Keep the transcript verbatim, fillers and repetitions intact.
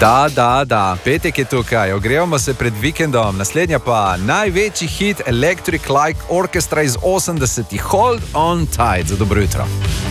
Da, da, da, petek je tukaj, ogrevamo se pred vikendom, naslednja pa največji hit Electric Light Orchestra iz osemdesetih, Hold on Tight, za dobro jutro.